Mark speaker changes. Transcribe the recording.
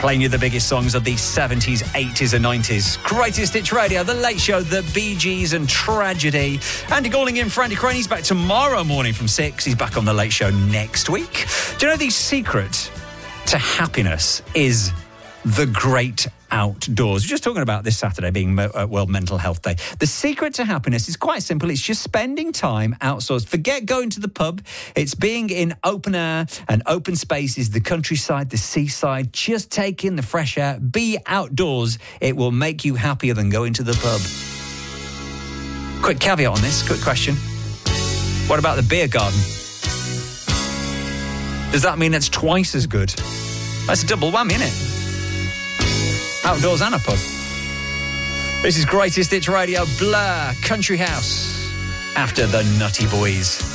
Speaker 1: Playing you the biggest songs of the 70s, 80s and 90s. Greatest Hits Radio, The Late Show, The Bee Gees and Tragedy. Andy Galling in for Andy Crane. He's back tomorrow morning from 6. He's back on The Late Show next week. Do you know the secret to happiness is the great outdoors? We're just talking about this Saturday being World Mental Health Day. The secret to happiness is quite simple. It's just spending time outdoors. Forget going to the pub. It's being in open air and open spaces, the countryside, the seaside. Just take in the fresh air. Be outdoors. It will make you happier than going to the pub. Quick caveat on this. Quick question. What about the beer garden? Does that mean it's twice as good? That's a double whammy, isn't it? Outdoors and a pub. This is Greatest Hits Radio, Blur, Country House, after the Nutty Boys.